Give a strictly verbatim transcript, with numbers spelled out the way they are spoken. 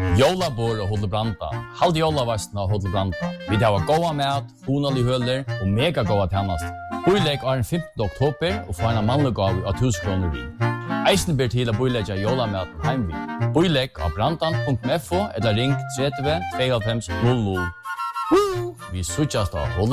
Jólabor og Hotel Branda. Halt jólavasten av Hotel Branda. Vi har goda mat, honalig høler og mega goda tjänst. Boilegg er den femtende oktober og får en mannlig gav av tusen kroner vi. Eisen ber til å boilegge jólamaten heim vi. Boilegg av brandan punktum f o eller ring tretti tvåoghálvfems null null. Vi suttjast av